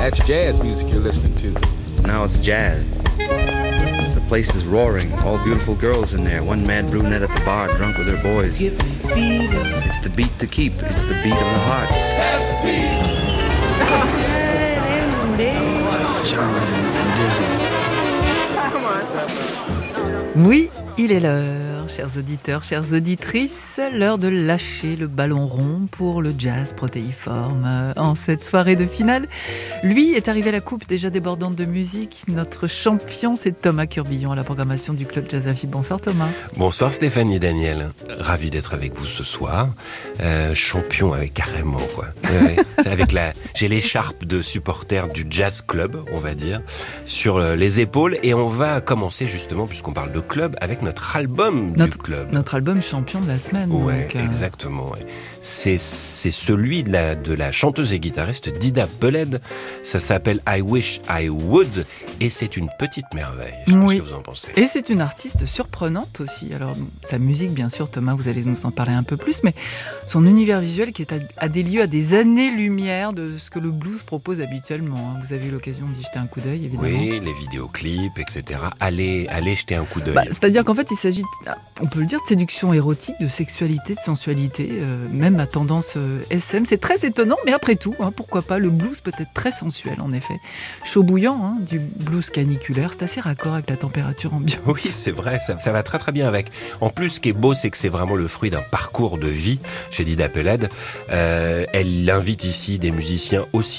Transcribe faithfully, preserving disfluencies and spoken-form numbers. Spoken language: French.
That's jazz music you're listening to. Now it's jazz. The place is roaring. All beautiful girls in there. One mad brunette at the bar, drunk with her boys. Give me fever. It's the beat to keep. It's the beat of the heart. Oui, il est l'heure, chers auditeurs, chères auditrices, l'heure de lâcher le ballon rond pour le jazz protéiforme. En cette soirée de finale, lui est arrivé à la coupe déjà débordante de musique. Notre champion, c'est Thomas Curbillon à la programmation du Club Jazz Affi. Bonsoir Thomas. Bonsoir Stéphanie et Daniel. Ravi d'être avec vous ce soir. Euh, champion avec carrément quoi. Ouais, c'est avec la, j'ai l'écharpe de supporter du Jazz Club, on va dire, sur les épaules et on va commencer justement, puisqu'on parle de club, avec notre album notre, du club. Notre album champion de la semaine. Ouais, donc, euh... exactement. Ouais. C'est, c'est celui de la, de la chanteuse et guitariste Dida Peled. Ça s'appelle I Wish I Would et c'est une petite merveille. Je sais oui. pas ce que vous en pensez. Et c'est une artiste surprenante aussi. Alors, sa musique, bien sûr, Thomas, vous allez nous en parler un peu plus, mais son univers visuel qui est à, à des lieux, à des années-lumière de ce que le blues propose habituellement. Vous avez eu l'occasion d'y jeter un coup d'œil, évidemment. Oui, les vidéoclips, et cetera. Allez, allez jeter un coup d'œil. Bah, c'est-à-dire qu'en fait, il s'agit, on peut le dire, de séduction érotique, de sexualité, de sensualité, euh, même à tendance euh, S M. C'est très étonnant, mais après tout, hein, pourquoi pas, le blues peut être très sensuel, en effet. Chaud bouillant, hein, du blues caniculaire, c'est assez raccord avec la température ambiante. Oui, c'est vrai, ça, ça va très très bien avec. En plus, ce qui est beau, c'est que c'est vraiment le fruit d'un parcours de vie chez Dida Peled. Euh, elle invite ici des musiciens aussi